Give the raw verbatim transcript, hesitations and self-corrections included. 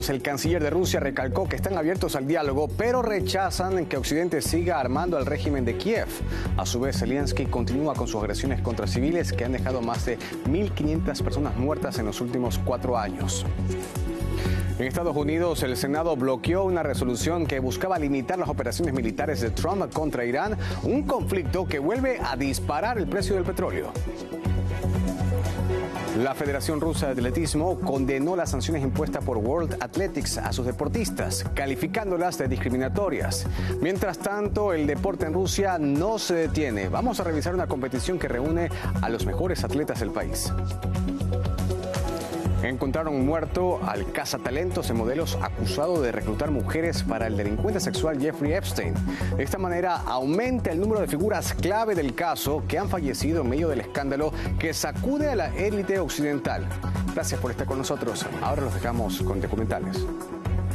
El canciller de Rusia recalcó que están abiertos al diálogo, pero rechazan que Occidente siga armando al régimen de Kiev. A su vez, Zelensky continúa con sus agresiones contra civiles que han dejado más de mil quinientas personas muertas en los últimos cuatro años. En Estados Unidos, el Senado bloqueó una resolución que buscaba limitar las operaciones militares de Trump contra Irán, un conflicto que vuelve a disparar el precio del petróleo. La Federación Rusa de Atletismo condenó las sanciones impuestas por World Athletics a sus deportistas, calificándolas de discriminatorias. Mientras tanto, el deporte en Rusia no se detiene. Vamos a revisar una competición que reúne a los mejores atletas del país. Encontraron muerto al cazatalentos de modelos acusado de reclutar mujeres para el delincuente sexual Jeffrey Epstein. De esta manera aumenta el número de figuras clave del caso que han fallecido en medio del escándalo que sacude a la élite occidental. Gracias por estar con nosotros. Ahora los dejamos con documentales.